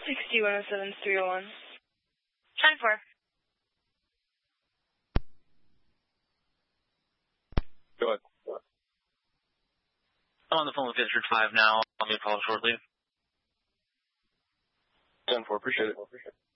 60107-301. 10-4. Go ahead. I'm on the phone with District 5 now. I'll be called shortly. 10-4, appreciate it.